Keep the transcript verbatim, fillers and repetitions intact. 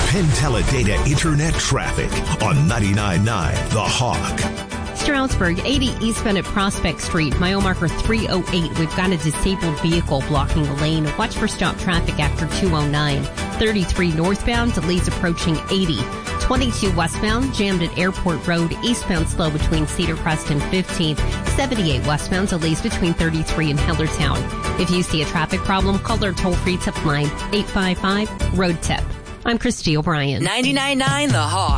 Penn Teledata Internet traffic on ninety-nine point nine The Hawk. Stroudsburg, eighty eastbound at Prospect Street, mile marker three oh eight. We've got a disabled vehicle blocking the lane. Watch for stop traffic after two oh nine. thirty-three northbound, delays approaching eighty. twenty-two westbound, jammed at Airport Road. Eastbound slow between Cedar Crest and fifteenth. seventy-eight westbound, delays between thirty-three and Hellertown. If you see a traffic problem, call our toll-free tip line, eight five five, road tip. I'm Christy O'Brien. ninety-nine point nine The Hawk.